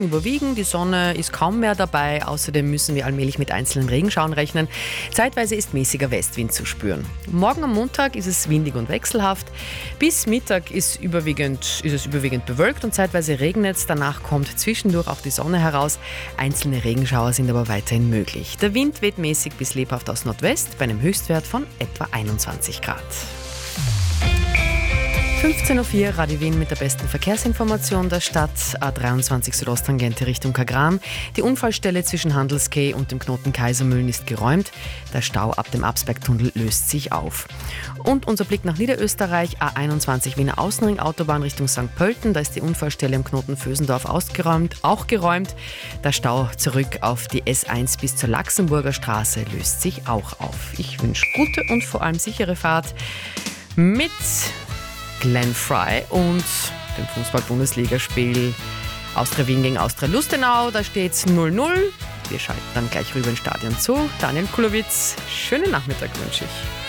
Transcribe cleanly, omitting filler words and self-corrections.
Wolken überwiegen, die Sonne ist kaum mehr dabei. Außerdem müssen wir allmählich mit einzelnen Regenschauern rechnen. Zeitweise ist mäßiger Westwind zu spüren. Morgen am Montag ist es windig und wechselhaft. Bis Mittag ist es überwiegend bewölkt und zeitweise regnet es. Danach kommt zwischendurch auch die Sonne heraus. Einzelne Regenschauer sind aber weiterhin möglich. Der Wind weht mäßig bis lebhaft aus Nordwest bei einem Höchstwert von etwa 21 Grad. 15.04 Uhr, Radio Wien mit der besten Verkehrsinformation der Stadt. A23 Südosttangente Richtung Kagran. Die Unfallstelle zwischen Handelsquai und dem Knoten Kaisermühlen ist geräumt. Der Stau ab dem Absbergtunnel löst sich auf. Und unser Blick nach Niederösterreich, A21 Wiener Außenring Autobahn Richtung St. Pölten. Da ist die Unfallstelle im Knoten Vösendorf auch geräumt. Der Stau zurück auf die S1 bis zur Laxenburger Straße löst sich auch auf. Ich wünsche gute und vor allem sichere Fahrt mit Glenn Fry und dem Fußball-Bundesligaspiel Austria Wien gegen Austria Lustenau. Da steht es 0-0. Wir schalten dann gleich rüber ins Stadion zu. Daniel Kulowitz, schönen Nachmittag wünsche ich.